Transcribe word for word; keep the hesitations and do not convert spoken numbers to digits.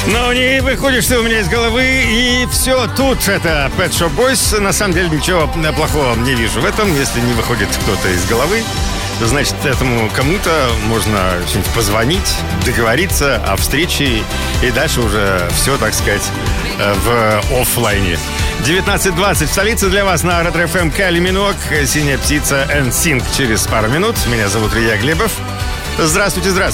Но не выходит, что у меня из головы, и все тут. Это Pet Shop Boys. На самом деле ничего плохого не вижу в этом. Если не выходит кто-то из головы, то значит, этому кому-то можно что-нибудь позвонить, договориться о встрече, и дальше уже все, так сказать, в офлайне. девятнадцать двадцать в столице для вас на Ретро-эф эм Кайли Минок, «Синяя птица» эн синк через пару минут. Меня зовут Илья Глебов. Здравствуйте, здравствуйте.